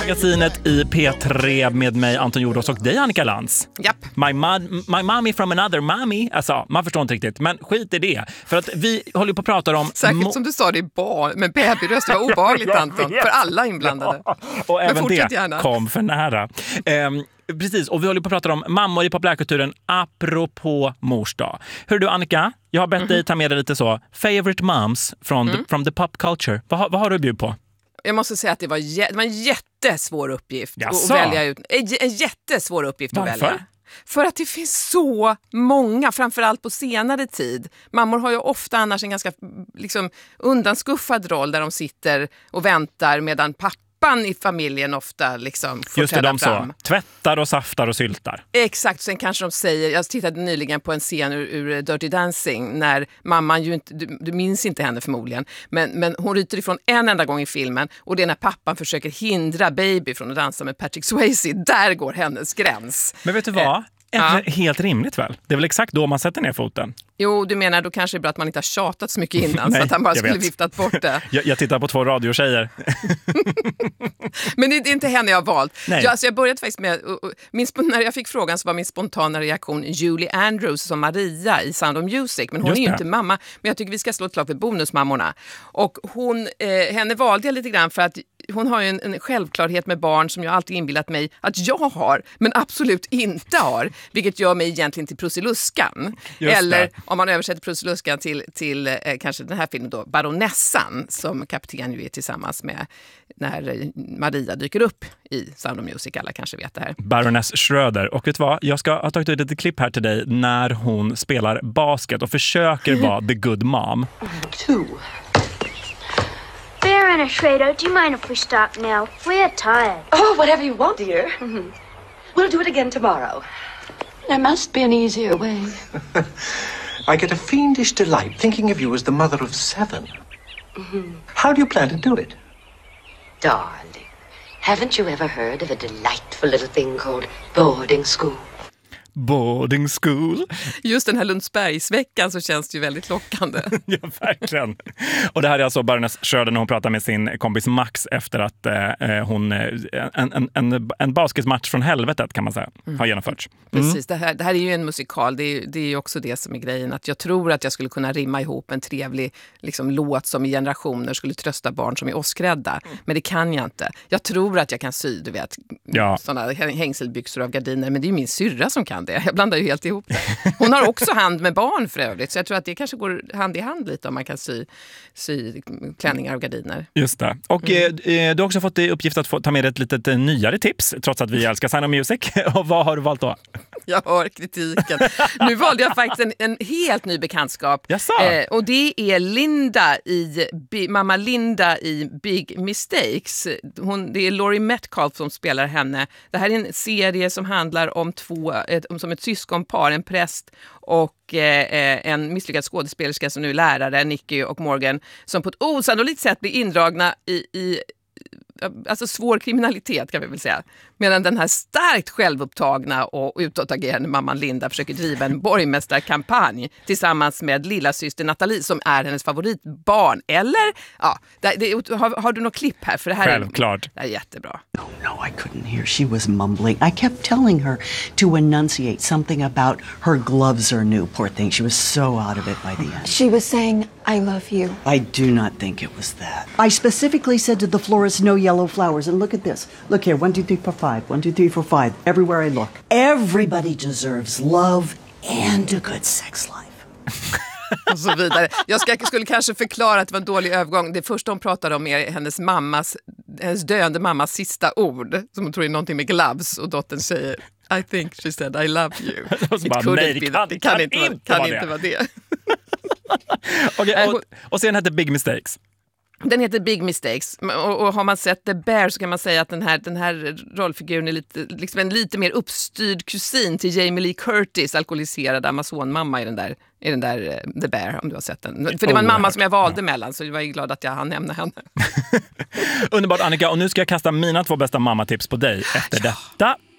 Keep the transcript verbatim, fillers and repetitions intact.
Magasinet i P tre med mig Anton Jordås och dig Annika Lantz. Japp. My, mom, my mommy from another mommy. Alltså, man förstår inte riktigt. Men skit i det. För att vi håller på att prata om... Särskilt mo- som du sa det i barn, men babyröst var obehagligt Anton. För alla inblandade. Ja, och men även det gärna. kom för nära. Ehm, precis, och vi håller på att prata om mammor i populärkulturen apropå mors dag. Hör du Annika, jag har bett mm-hmm. dig ta med dig lite så. Favorite moms from, mm. the, from the pop culture. Vad, vad har du bjud på? Jag måste säga att det var, jä- det var en jättesvår uppgift Jaså? att välja ut. En jättesvår uppgift Varför? att välja. För att det finns så många, framförallt på senare tid. Mammor har ju ofta annars en ganska liksom, undanskuffad roll där de sitter och väntar medan pappan i familjen ofta liksom får Just det, de fram. så. Tvättar och saftar och syltar. Exakt, sen kanske de säger, jag tittade nyligen på en scen ur, ur Dirty Dancing när mamman ju inte, du, du minns inte henne förmodligen, men, men hon ryter ifrån en enda gång i filmen och det är när pappan försöker hindra Baby från att dansa med Patrick Swayze, där går hennes gräns. Men vet du vad? Eh, ja. Helt rimligt väl? Det är väl exakt då man sätter ner foten. Jo, du menar då kanske det är bra att man inte har tjatat så mycket innan Nej, så att han bara jag skulle vet. viftat bort det. Jag, jag tittar på två radiotjejer. Men det, det är inte henne jag har valt. Nej. Jag, alltså jag började faktiskt med, och, och, min, när jag fick frågan så var min spontana reaktion Julie Andrews som Maria i Sound of Music. Men hon Just är ju det. inte mamma. Men jag tycker vi ska slå ett slag för bonusmammorna. Och hon, eh, henne valde jag lite grann för att hon har ju en, en självklarhet med barn som jag alltid inbillat mig att jag har, men absolut inte har. Vilket gör mig egentligen till Prussiluskan. Just Eller det. om man översätter Prussiluskan till, till eh, kanske den här filmen då, Baronessan, som kapten ju är tillsammans med när eh, Maria dyker upp i Sound of Music. Alla kanske vet det här. Baroness Schröder. Och vet du vad? Jag ska ha tagit ut ett klipp här till dig när hon spelar basket och försöker vara the good mom. Two. Baron Schrader, do you mind if we stop now? We're tired. Oh, whatever you want, dear. We'll do it again tomorrow. There must be an easier way. I get a fiendish delight thinking of you as the mother of seven. Mm-hmm. How do you plan to do it? Darling, haven't you ever heard of a delightful little thing called boarding school? Boarding school. Just den här Lundsbergsveckan så känns det ju väldigt lockande. Ja, verkligen. Och det här är alltså Baroness Schröder när hon pratar med sin kompis Max efter att eh, hon en, en, en, en basketmatch från helvetet kan man säga mm. har genomförts. Mm. Precis, det här, det här är ju en musikal. Det är, det är ju också det som är grejen. Att jag tror att jag skulle kunna rimma ihop en trevlig liksom, låt som i generationer skulle trösta barn som är åskrädda. Mm. Men det kan jag inte. Jag tror att jag kan sy, du vet, ja. sådana hängselbyxor av gardiner. Men det är ju min syrra som kan det. Jag blandar ju helt ihop det. Hon har också hand med barn för övrigt. Så jag tror att det kanske går hand i hand lite om man kan sy, sy klänningar och gardiner. Just det. Och mm. eh, du har också fått i uppgift att få ta med ett litet eh, nyare tips. Trots att vi älskar Sound of Music. Och vad har du valt då? Jag hör kritiken. Nu valde jag faktiskt en, en helt ny bekantskap. Eh, och det är Linda i Bi- mamma Linda i Big Mistakes. Hon, det är Laurie Metcalf som spelar henne. Det här är en serie som handlar om två, ett, som ett syskonpar, en präst och eh, en misslyckad skådespelerska som nu är lärare, Nicky och Morgan, som på ett osannolikt sätt blir indragna i, i alltså svår kriminalitet kan vi väl säga. Medan den här starkt självupptagna och utåtagerande mamman Linda försöker driva en borgmästarkampanj tillsammans med lilla syster Nathalie som är hennes favoritbarn. Eller, ja, det, det, har, har du något klipp här? För det här Självklart. Är, det är jättebra. No, no, I couldn't hear. She was mumbling. I kept telling her to enunciate something about her gloves are new. Poor thing. She was so out of it by the end. She was saying, I love you. I do not think it was that. I specifically said to the florist, no yellow flowers. And look at this. Look here. One, two, three, four, five. One, two, three, four, five. Everywhere I look. Everybody deserves love and a good sex life. Och så vidare. Jag ska, skulle kanske förklara att det var en dålig övergång. Det första hon pratade om är hennes mammas, hennes döende mammas sista ord. Som hon tror är någonting med gloves. Och dottern säger, I think she said I love you. It bara, nej, det kan, det kan, kan inte, inte, kan vara, inte det. vara det. Okay, och, och sen hette Big Mistakes. Den heter Big Mistakes och, och har man sett The Bear så kan man säga att den här, den här rollfiguren är lite, liksom en lite mer uppstyrd kusin till Jamie Lee Curtis, alkoholiserad amazonmamma i den där, i den där uh, The Bear, om du har sett den. För det var en mamma som jag valde ja. mellan, så jag var ju glad att jag hann nämna henne. Underbart Annika, och nu ska jag kasta mina två bästa mammatips på dig efter ja. detta.